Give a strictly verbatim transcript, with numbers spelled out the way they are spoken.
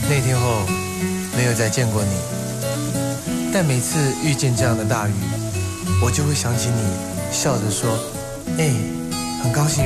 那天后没有再见过你，但每次遇见这样的大雨，我就会想起你笑着说：“哎，很高兴。”